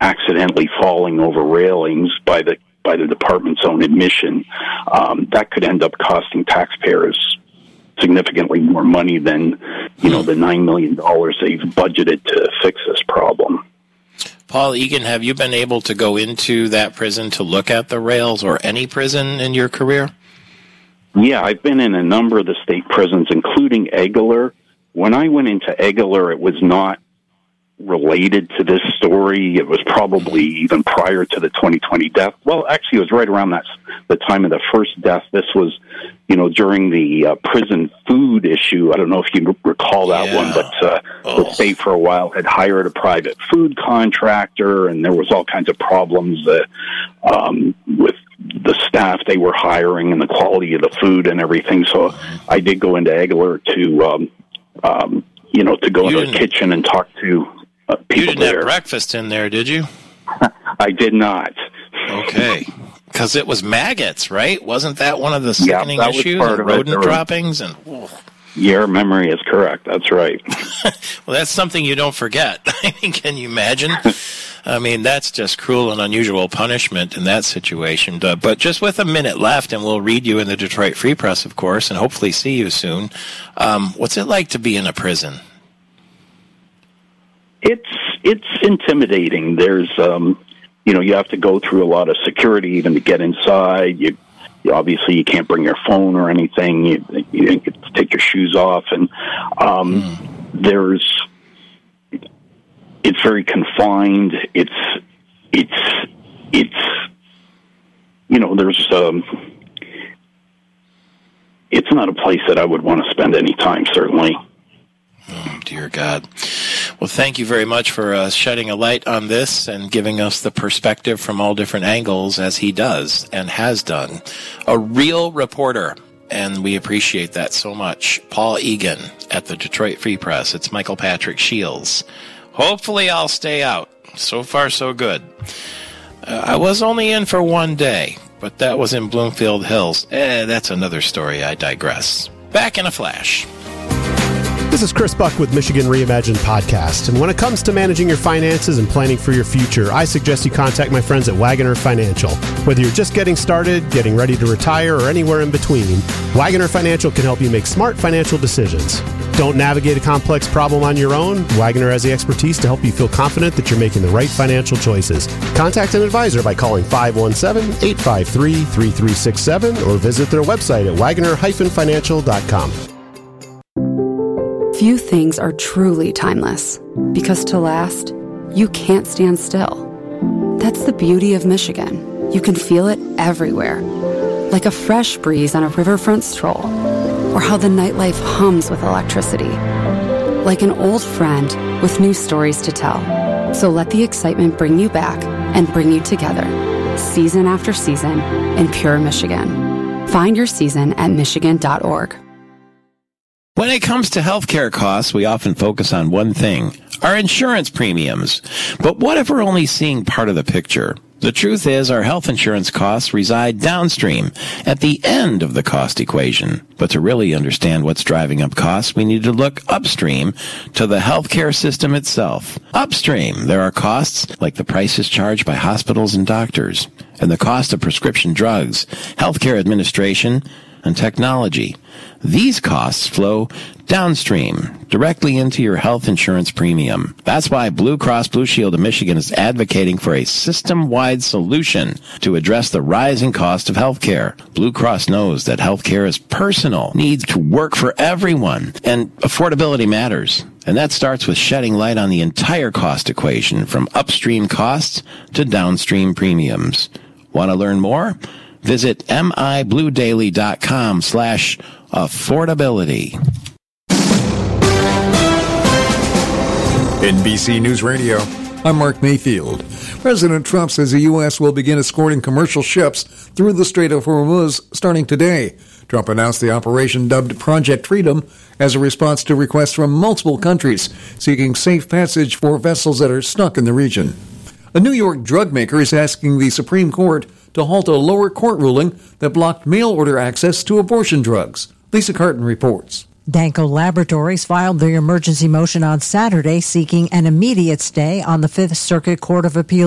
accidentally falling over railings by the department's own admission, that could end up costing taxpayers significantly more money than, the $9 million they've budgeted to fix this problem. Paul Egan, have you been able to go into that prison to look at the rails, or any prison in your career? Yeah, I've been in a number of the state prisons, including Egeler. When I went into Egeler, it was not related to this story. It was probably even prior to the 2020 death. Well, actually, it was right around the time of the first death. This was, during the prison food issue. I don't know if you recall that one, but the state for a while had hired a private food contractor, and there was all kinds of problems with the staff they were hiring and the quality of the food and everything. So I did go into Egeler to go into the kitchen and talk to people there. You didn't have breakfast in there, did you? I did not. Okay. Because it was maggots, right? Wasn't that one of the sickening issues? And rodent droppings? Your memory is correct. That's right. Well, that's something you don't forget. I mean, can you imagine? I mean, that's just cruel and unusual punishment in that situation. But just with a minute left, and we'll read you in the Detroit Free Press, of course, and hopefully see you soon. What's it like to be in a prison? It's intimidating. There's you have to go through a lot of security even to get inside. You obviously you can't bring your phone or anything. You get to take your shoes off, and it's very confined. It's it's not a place that I would want to spend any time, certainly. Oh, dear God. Well, thank you very much for shedding a light on this and giving us the perspective from all different angles, as he does and has done. A real reporter, and we appreciate that so much. Paul Egan at the Detroit Free Press. It's Michael Patrick Shields. Hopefully I'll stay out. So far, so good. I was only in for one day, but that was in Bloomfield Hills. That's another story. I digress. Back in a flash. This is Chris Buck with Michigan Reimagined Podcast, and when it comes to managing your finances and planning for your future, I suggest you contact my friends at Wagoner Financial. Whether you're just getting started, getting ready to retire, or anywhere in between, Wagoner Financial can help you make smart financial decisions. Don't navigate a complex problem on your own. Wagoner has the expertise to help you feel confident that you're making the right financial choices. Contact an advisor by calling 517-853-3367 or visit their website at wagoner-financial.com. Few things are truly timeless, because to last, you can't stand still. That's the beauty of Michigan. You can feel it everywhere, like a fresh breeze on a riverfront stroll, or how the nightlife hums with electricity, like an old friend with new stories to tell. So let the excitement bring you back and bring you together, season after season, in pure Michigan. Find your season at michigan.org. When it comes to healthcare costs, we often focus on one thing, our insurance premiums. But what if we're only seeing part of the picture? The truth is, our health insurance costs reside downstream, at the end of the cost equation. But to really understand what's driving up costs, we need to look upstream to the healthcare system itself. Upstream, there are costs like the prices charged by hospitals and doctors, and the cost of prescription drugs, healthcare administration, and technology. These costs flow downstream, directly into your health insurance premium. That's why Blue Cross Blue Shield of Michigan is advocating for a system-wide solution to address the rising cost of healthcare. Blue Cross knows that healthcare is personal, needs to work for everyone, and affordability matters. And that starts with shedding light on the entire cost equation, from upstream costs to downstream premiums. Want to learn more? Visit mibluedaily.com/affordability. NBC News Radio, I'm Mark Mayfield. President Trump says the U.S. will begin escorting commercial ships through the Strait of Hormuz starting today. Trump announced the operation, dubbed Project Freedom, as a response to requests from multiple countries seeking safe passage for vessels that are stuck in the region. A New York drug maker is asking the Supreme Court to halt a lower court ruling that blocked mail-order access to abortion drugs. Lisa Carton reports. Danco Laboratories filed their emergency motion on Saturday seeking an immediate stay on the Fifth Circuit Court of Appeals